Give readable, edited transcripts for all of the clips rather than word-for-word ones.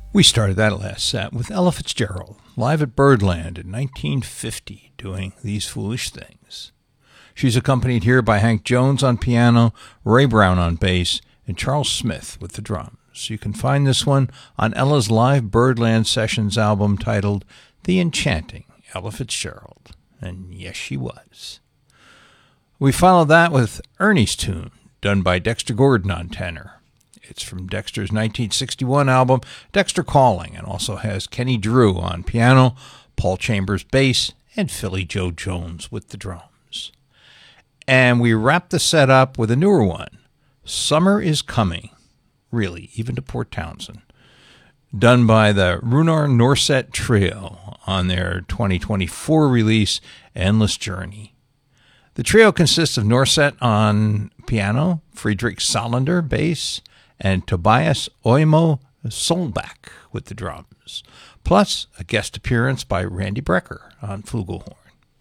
We started that last set with Ella Fitzgerald, live at Birdland in 1950, doing These Foolish Things. She's accompanied here by Hank Jones on piano, Ray Brown on bass, and Charles Smith with the drums. You can find this one on Ella's live Birdland Sessions album titled The Enchanting Ella Fitzgerald. And yes, she was. We followed that with Ernie's tune, done by Dexter Gordon on tenor. It's from Dexter's 1961 album, Dexter Calling, and also has Kenny Drew on piano, Paul Chambers bass, and Philly Joe Jones with the drums. And we wrap the set up with a newer one, Summer is Coming, really, even to Port Townsend, done by the Runar Norset Trio on their 2024 release, Endless Journey. The trio consists of Norset on piano, Friedrich Salander bass, and Tobias Oimo Solbach with the drums, plus a guest appearance by Randy Brecker on flugelhorn.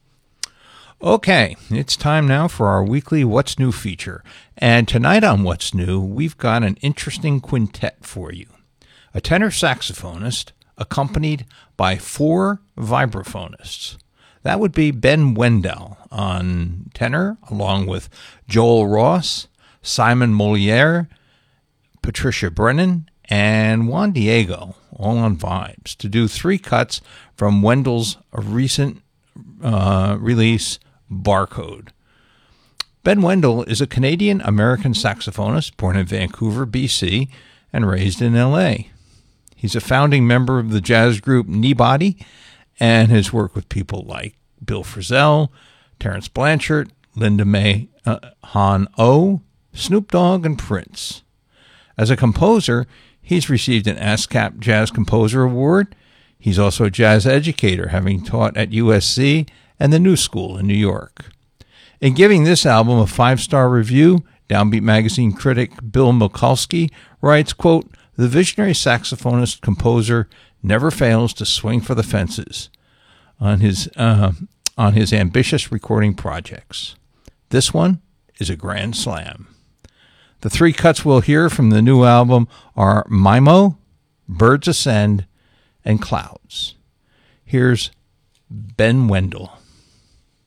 Okay, it's time now for our weekly What's New feature, and tonight on What's New, we've got an interesting quintet for you. A tenor saxophonist accompanied by 4 vibraphonists. That would be Ben Wendell on tenor, along with Joel Ross, Simon Moliere, Patricia Brennan, and Juan Diego, all on vibes, to do 3 cuts from Wendell's recent release, Barcode. Ben Wendell is a Canadian-American saxophonist born in Vancouver, BC, and raised in L.A. He's a founding member of the jazz group Kneebody and has worked with people like Bill Frisell, Terrence Blanchard, Linda May Han-O, Snoop Dogg, and Prince. As a composer, he's received an ASCAP Jazz Composer Award. He's also a jazz educator, having taught at USC and the New School in New York. In giving this album a 5-star review, Downbeat magazine critic Bill Mikulski writes, quote, "The visionary saxophonist composer never fails to swing for the fences on his ambitious recording projects. This one is a grand slam." The 3 cuts we'll hear from the new album are Mimo, Birds Ascend, and Clouds. Here's Ben Wendell.